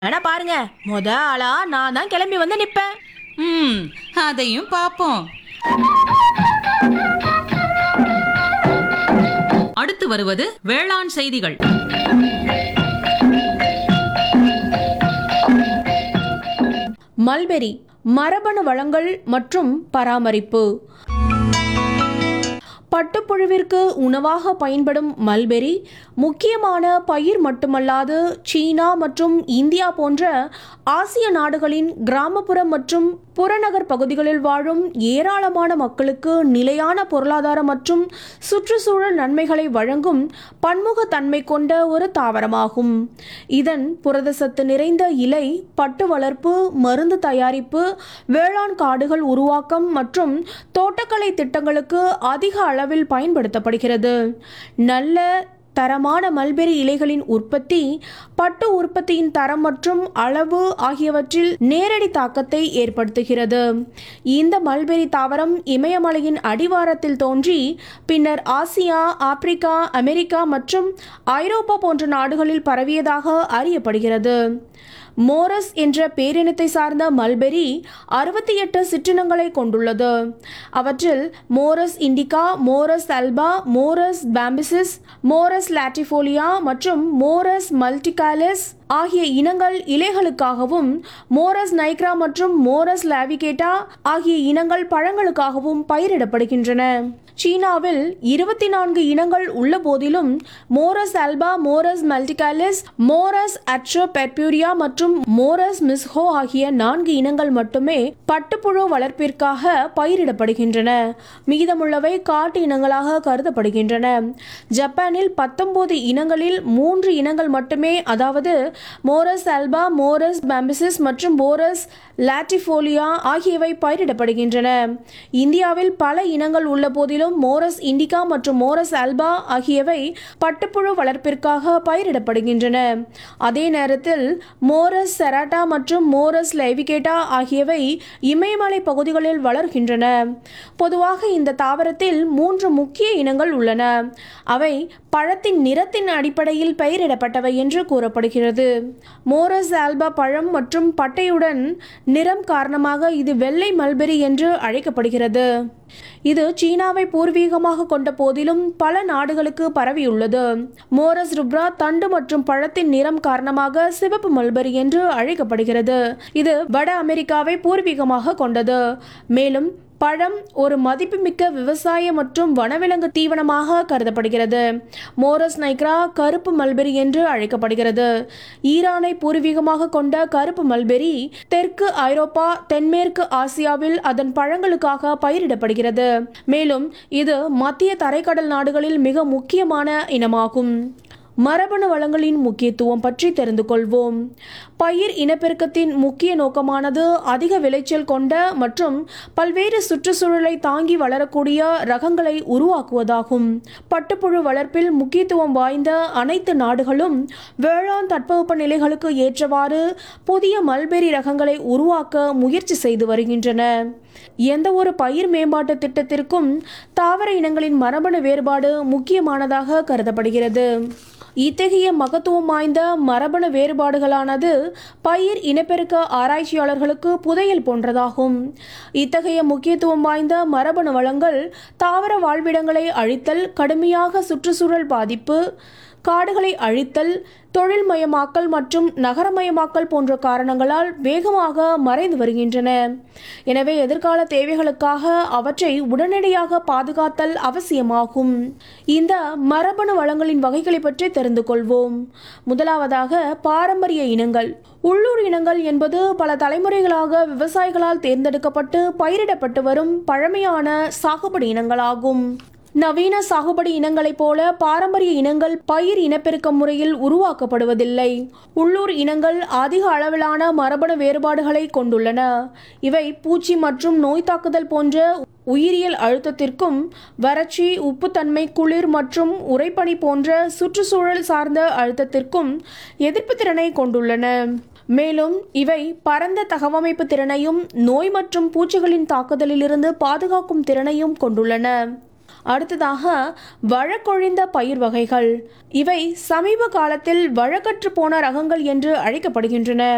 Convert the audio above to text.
ஆனா பாருங்க, ஆளா நான் தான் கிளம்பி வந்து நிப்பேன். ம் அதையும் பாப்போம். அடுத்து வருவது வேளாண் செய்திகள். மல்பெரி மரபணு வளங்கள் மற்றும் பராமரிப்பு. பட்டுப்புழுவிற்கு உணவாக பயன்படும் மல்பெரி முக்கியமான பயிர் மட்டுமல்லாது சீனா மற்றும் இந்தியா போன்ற ஆசிய நாடுகளின் கிராமப்புற மற்றும் புறநகர் பகுதிகளில் வாழும் ஏராளமான மக்களுக்கு நிலையான பொருளாதார மற்றும் சுற்றுச்சூழல் நன்மைகளை வழங்கும் பன்முகத்தன்மை கொண்ட ஒரு தாவரமாகும். இதன் புரதசத்து நிறைந்த இலை பட்டு வளர்ப்பு, மருந்து தயாரிப்பு, வேளாண் காடுகள் உருவாக்கம் மற்றும் தோட்டக்கலை திட்டங்களுக்கு அதிக அளவில் பயன்படுத்தப்படுகிறது. நல்ல தரமான மல்பெரி இலைகளின் உற்பத்தி பட்டு உற்பத்தியின் தரம் மற்றும் அளவு ஆகியவற்றில் நேரடி தாக்கத்தை ஏற்படுத்துகிறது. இந்த மல்பெரி தாவரம் இமயமலையின் அடிவாரத்தில் தோன்றி பின்னர் ஆசியா, ஆப்பிரிக்கா, அமெரிக்கா மற்றும் ஐரோப்பா போன்ற நாடுகளில் பரவியதாக அறியப்படுகிறது. மோரஸ் என்ற பேரினத்தை சார்ந்த மல்பெரி 68 சிற்றினங்களை கொண்டுள்ளது. அவற்றில் மோரஸ் இண்டிகா, மோரஸ் அல்பா, மோரஸ் பாம்பிசிஸ், மோரஸ் லாட்டிஃபோலியா மற்றும் மோரஸ் மல்டிகாலஸ் ஆகிய இனங்கள் இலைகளுக்காகவும், மோரஸ் நைக்ரா மற்றும் மோரஸ் லாவிகேட்டா ஆகிய இனங்கள் பழங்களுக்காகவும் பயிரிடப்படுகின்றன. சீனாவில் 24 இனங்கள் உள்ள போதிலும் மோரஸ் அல்பா, மோரஸ் மல்டிகாலிஸ், மோரஸ் அட்ரோபெர்பூரியா மற்றும் மோரஸ் மிஸ்ஹோ ஆகிய 4 இனங்கள் மட்டுமே பட்டுப்புழு வளர்ப்பிற்காக பயிரிடப்படுகின்றன. மீதமுள்ளவை காட்டு இனங்களாக கருதப்படுகின்றன. ஜப்பானில் 19 இனங்களில் 3 இனங்கள் மட்டுமே, அதாவது மோரஸ் அல்பா, மோரஸ் பாம்பிசிஸ் மற்றும் மோரஸ் லாட்டிஃபோலியா ஆகியவை பயிரிடப்படுகின்றன. இந்தியாவில் பல இனங்கள் உள்ள போதிலும் மோரஸ் இண்டிகா மற்றும் மோரஸ் அல்பா ஆகியவை பட்டுப்புழு வளர்ப்பிற்காக பயிரிடப்படுகின்றன. அதே நேரத்தில் மோரஸ் செராட்டா மற்றும் மோரஸ் லேவிகேட்டா ஆகியவை இமயமலை பகுதிகளில் வளர்கின்றன. பொதுவாக இந்த தாவரத்தில் 3 முக்கிய இனங்கள் உள்ளன. அவை பழத்தின் நிறத்தின் அடிப்படையில் பெயரிடப்பட்டவை என்று கூறப்படுகிறது. மோரஸ் ஆல்பா பழம் மற்றும் பட்டையுடன் நிறம் காரணமாக இது வெள்ளை மல்பெரி என்று அழைக்கப்படுகிறது. இது சீனாவை பூர்வீகமாக கொண்ட போதிலும் பல நாடுகளுக்கு பரவியுள்ளது. மோரஸ் ருப்ரா தண்டு மற்றும் பழத்தின் நிறம் காரணமாக சிவப்பு மல்பெரி என்று அழைக்கப்படுகிறது. இது வட அமெரிக்காவை பூர்வீகமாக கொண்டது. மேலும் பழம் ஒரு மதிப்புமிக்க விவசாய மற்றும் வனவிலங்கு தீவனமாக கருதப்படுகிறது. மோரஸ் நைக்ரா கருப்பு மல்பெரி என்று அழைக்கப்படுகிறது. ஈரானை பூர்வீகமாக கொண்ட கருப்பு மல்பெரி தெற்கு ஐரோப்பா, தென்மேற்கு ஆசியாவில் அதன் பழங்களுக்காக பயிரிடப்படுகிறது. மேலும் இது மத்திய தரைக்கடல் நாடுகளில் மிக முக்கியமான இனமாகும். மரபணு வளங்களின் முக்கியத்துவம் பற்றி தெரிந்து கொள்வோம். பயிர் இனப்பெருக்கத்தின் முக்கிய நோக்கமானது அதிக விளைச்சல் கொண்ட மற்றும் பல்வேறு சுற்றுச்சூழலை தாங்கி வளரக்கூடிய ரகங்களை உருவாக்குவதாகும். பட்டுப்புழு வளர்ப்பில் முக்கியத்துவம் வாய்ந்த அனைத்து நாடுகளும் வேளாண் தட்பவெப்ப நிலைகளுக்கு ஏற்றவாறு புதிய மல்பெரி ரகங்களை உருவாக்க முயற்சி செய்து வருகின்றன. எந்த ஒரு பயிர் மேம்பாட்டு திட்டத்திற்கும் தாவர இனங்களின் மரபணு வேறுபாடு முக்கியமானதாக கருதப்படுகிறது. இத்தகைய மகத்துவம் வாய்ந்த மரபணு வேறுபாடுகளானது பயிர் இனப்பெருக்க ஆராய்ச்சியாளர்களுக்கு புதையல் போன்றதாகும். இத்தகைய முக்கியத்துவம் வாய்ந்த மரபணு வளங்கள் தாவர வாழ்விடங்களை அழித்தல், கடுமையாக சுற்றுச்சூழல் பாதிப்பு, காடுகளை அழித்தல், தொழில்மயமாக்கல் மற்றும் நகரமயமாக்கல் போன்ற காரணங்களால் வேகமாக மறைந்து வருகின்றன. எனவே எதிர்கால தேவைகளுக்காக அவற்றை உடனடியாக பாதுகாத்தல் அவசியமாகும். இந்த மரபணு வளங்களின் வகைகளை பற்றி தெரிந்து கொள்வோம். முதலாவதாக பாரம்பரிய இனங்கள். உள்ளூர் இனங்கள் என்பது பல தலைமுறைகளாக விவசாயிகளால் தேர்ந்தெடுக்கப்பட்டு பயிரிடப்பட்டு வரும் பழமையான சாகுபடி இனங்களாகும். நவீன சாகுபடி இனங்களைப் போல பாரம்பரிய இனங்கள் பயிர் இனப்பெருக்க முறையில் உருவாக்கப்படுவதில்லை. உள்ளூர் இனங்கள் அதிக அளவிலான மரபணு வேறுபாடுகளை கொண்டுள்ளன. இவை பூச்சி மற்றும் நோய் தாக்குதல் போன்ற உயிரியல் அழுத்தத்திற்கும், வறட்சி, உப்புத்தன்மை, குளிர் மற்றும் உறைபனி போன்ற சுற்றுச்சூழல் சார்ந்த அழுத்தத்திற்கும் எதிர்ப்பு திறனை கொண்டுள்ளன. மேலும் இவை பரந்த தகவமைப்பு திறனையும் நோய் மற்றும் பூச்சிகளின் தாக்குதலிலிருந்து பாதுகாக்கும் திறனையும் கொண்டுள்ளன. அடுத்ததாக வழக்கொழிந்த பயிர் வகைகள். இவை சமீப காலத்தில் வழக்கற்று போன ரகங்கள் என்று அழைக்கப்படுகின்றன.